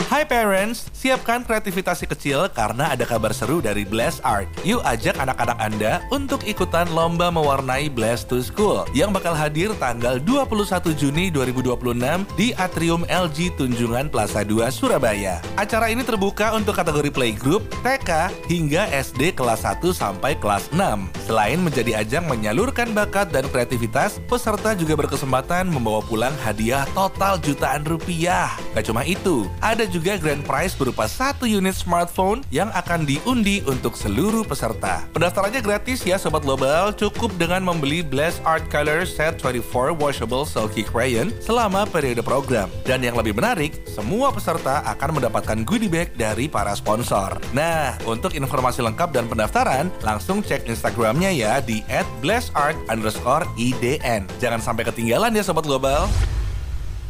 Hai parents, siapkan kreativitas si kecil karena ada kabar seru dari Blast Art. Yuk ajak anak-anak Anda untuk ikutan lomba mewarnai Blast to School yang bakal hadir tanggal 21 Juni 2026 di Atrium LG Tunjungan Plaza 2 Surabaya. Acara ini terbuka untuk kategori playgroup, TK, hingga SD kelas 1 sampai kelas 6. Selain menjadi ajang menyalurkan bakat dan kreativitas, peserta juga berkesempatan membawa pulang hadiah total jutaan rupiah. Gak cuma itu, ada juga grand prize berupa 1 unit smartphone yang akan diundi untuk seluruh peserta. Pendaftarannya gratis ya Sobat Global, cukup dengan membeli Blast Art Color Set 24 Washable Silky Crayon selama periode program. Dan yang lebih menarik, semua peserta akan mendapatkan goodie bag dari para sponsor. Nah, untuk informasi lengkap dan pendaftaran, langsung cek Instagramnya ya di @blastart_idn. Jangan sampai ketinggalan ya Sobat Global.